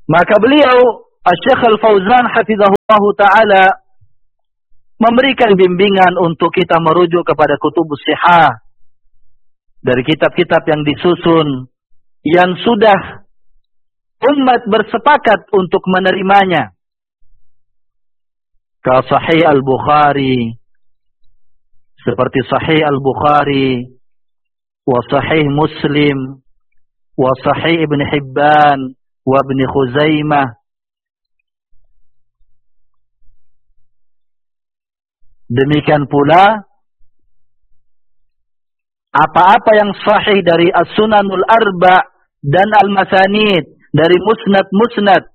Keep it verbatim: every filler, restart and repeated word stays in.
Maka beliau Asy-Syaikh Al-Fauzan hafizahullah ta'ala memberikan bimbingan untuk kita merujuk kepada kutubus sihah, dari kitab-kitab yang disusun, yang sudah umat bersepakat untuk menerimanya. Ka Sahih Al-Bukhari, seperti Sahih Al-Bukhari, wa Sahih Muslim, wa Sahih Ibn Hibban, wa Ibn Khuzaimah. Demikian pula apa-apa yang sahih dari As-Sunanul Arba' dan Al-Masanid, dari musnad-musnad